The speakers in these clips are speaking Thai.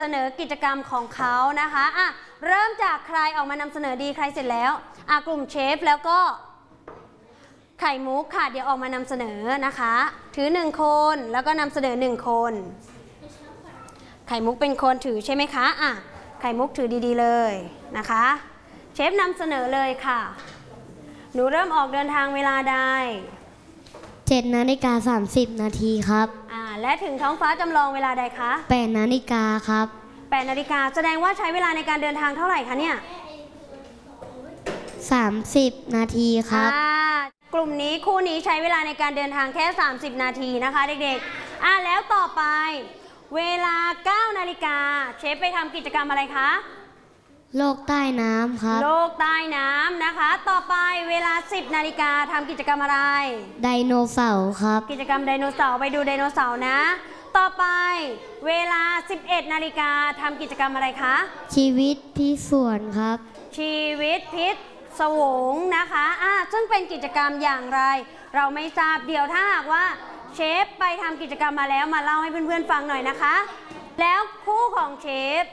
เสนอกิจกรรมของเขานะคะเริ่มจากใครออกมานำเสนอดีใครเสร็จแล้วกลุ่มเชฟแล้วก็ไข่มุกค่ะเดี๋ยวออกมานำเสนอนะคะถือ1คนแล้วก็นำเสนอ1คนไข่มุกเป็นคนถือใช่ไหมคะไข่มุกถือดีๆเลยนะคะเชฟนำเสนอเลยค่ะหนูเริ่มออกเดินทางเวลาใด 7:30 นาทีครับและถึงท้องฟ้าจำลองเวลาใดคะ 8 นาฬิกาครับ 8 นาฬิกาแสดงว่าใช้เวลาในการเดินทางเท่าไหร่คะเนี่ย 30 นาทีครับกลุ่มนี้คู่นี้ใช้เวลาในการเดินทางแค่30 นาทีนะคะเด็กๆแล้วต่อไปเวลา9 นาฬิกาเชฟไปทำกิจกรรมอะไรคะโลกใต้น้ำครับโลกใต้น้ำนะคะต่อไปเวลา10 นาฬิกาทำกิจกรรมอะไรไดโนเสาร์ครับกิจกรรมไดโนเสาร์ไปดูไดโนเสาร์นะต่อไปเวลา11 นาฬิกาทำกิจกรรมอะไรคะชีวิตพิศวงครับชีวิตพิศวงนะคะซึ่งเป็นกิจกรรมอย่างไรเราไม่ทราบเดี๋ยวถ้าหากว่าเชฟไปทำกิจกรรมมาแล้วมาเล่าให้เพื่อนๆฟังหน่อยนะคะแล้วคู่ของเชฟ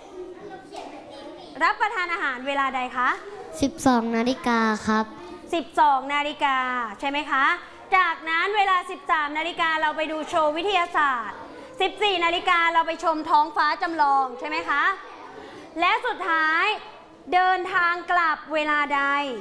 รับประทานอาหารเวลาใดคะ 12 นาฬิกาครับ 12 นาฬิกาใช่ไหมคะจากนั้นเวลา13 นาฬิกาเราไปดูโชว์วิทยาศาสตร์14 นาฬิกาเราไปชมท้องฟ้าจำลองใช่ไหมคะและสุดท้ายเดินทางกลับเวลาใด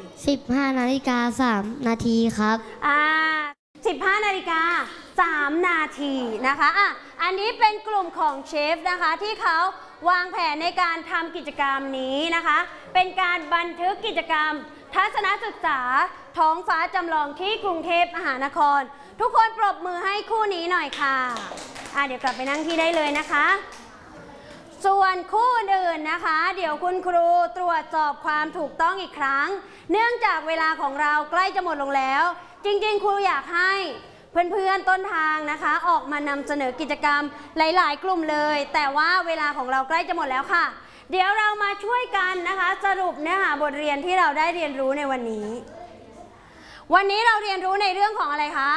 15:03 นาทีครับ 15 นาฬิกา 3 นาทีนะคะอันนี้เป็นกลุ่มของเชฟนะคะที่เขาวางแผนในการทำกิจกรรมนี้นะคะเป็นการบันทึกกิจกรรมทัศนศึกษาท้องฟ้าจำลองที่กรุงเทพมหานครทุกคนปรบมือให้คู่นี้หน่อยค่ะเดี๋ยวกลับไปนั่งที่ได้เลยนะคะส่วนคู่อื่นนะคะเดี๋ยวคุณครูตรวจสอบความถูกต้องอีกครั้งเนื่องจากเวลาของเราใกล้จะหมดลงแล้วจริงๆครูอยากให้เพื่อนๆต้นทางนะคะออกมานำเสนอกิจกรรมหลายๆกลุ่มเลยแต่ว่าเวลาของเราใกล้จะหมดแล้วค่ะเดี๋ยวเรามาช่วยกันนะคะสรุปเนื้อหาบทเรียนที่เราได้เรียนรู้ในวันนี้เราเรียนรู้ในเรื่องของอะไรคะ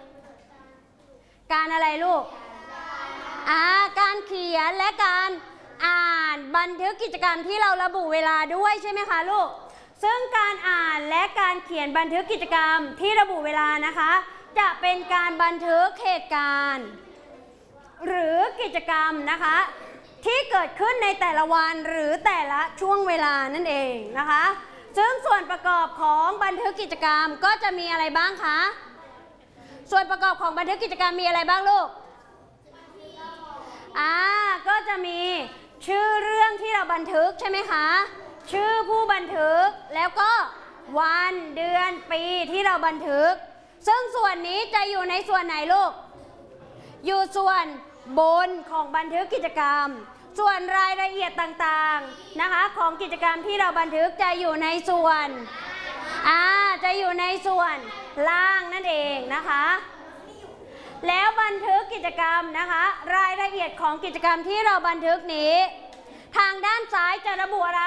การอะไรลูกการเขียนและการอ่านบันทึกกิจกรรมที่เราระบุเวลาด้วยใช่ไหมคะลูกซึ่งการอ่านและการเขียนบันทึกกิจกรรมที่ระบุเวลานะคะจะเป็นการบันทึกเหตุการณ์หรือกิจกรรมนะคะที่เกิดขึ้นในแต่ละวันหรือแต่ละช่วงเวลานั่นเองนะคะซึ่งส่วนประกอบของบันทึกกิจกรรมก็จะมีอะไรบ้างคะส่วนประกอบของบันทึกกิจกรรมมีอะไรบ้างลูกก็จะมีชื่อเรื่องที่เราบันทึกใช่ไหมคะชื่อผู้บันทึกแล้วก็วันเดือนปีที่เราบันทึกซึ่งส่วนนี้จะอยู่ในส่วนไหนลูกอยู่ส่วนบนของบันทึกกิจกรรมส่วนรายละเอียดต่างๆนะคะของกิจกรรมที่เราบันทึกจะอยู่ในส่วนจะอยู่ในส่วนล่างนั่นเองนะคะแล้วบันทึกกิจกรรมนะคะรายละเอียดของกิจกรรมที่เราบันทึกนี้ทางด้านซ้ายจะระบุอะไร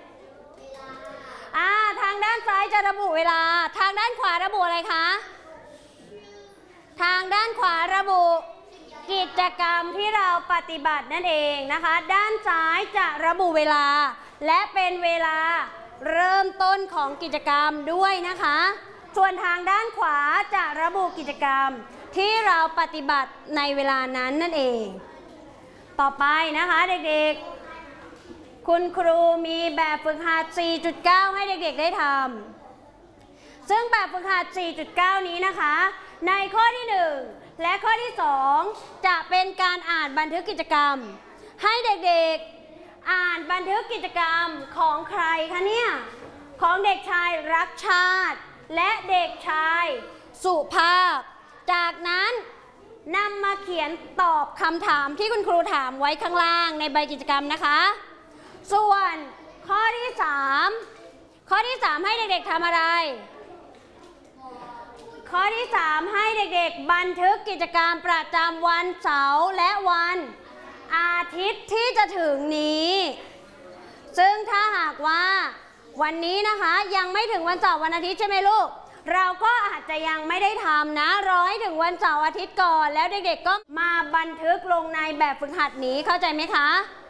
ทางด้านซ้ายจะระบุเวลาทางด้านขวาระบุอะไรคะทางด้านขวาระบุกิจกรรมที่เราปฏิบัตินั่นเองนะคะด้านซ้ายจะระบุเวลาและเป็นเวลาเริ่มต้นของกิจกรรมด้วยนะคะส่วนทางด้านขวาจะระบุกิจกรรมที่เราปฏิบัติในเวลานั้นนั่นเองต่อไปนะคะเด็กๆคุณครูมีแบบฝึกหัด 4.9 ให้เด็กๆได้ทำซึ่งแบบฝึกหัด 4.9 นี้นะคะในข้อที่1และข้อที่2จะเป็นการอ่านบันทึกกิจกรรมให้เด็กๆอ่านบันทึกกิจกรรมของใครคะเนี่ยของเด็กชายรักชาติและเด็กชายสุภาพจากนั้นนำมาเขียนตอบคำถามที่คุณครูถามไว้ข้างล่างในใบกิจกรรมนะคะส่วนข้อที่3ให้เด็กๆทำอะไรข้อที่3ให้เด็กๆบันทึกกิจกรรมประจำวันเสาร์และวันอาทิตย์ที่จะถึงนี้ซึ่งถ้าหากว่าวันนี้นะคะยังไม่ถึงวันเสาร์วันอาทิตย์ใช่ไหมลูกเราก็อาจจะยังไม่ได้ทำนะรอให้ถึงวันเสาร์อาทิตย์ก่อนแล้วเด็กๆก็มาบันทึกลงในแบบฝึกหัดนี้เข้าใจไหมคะ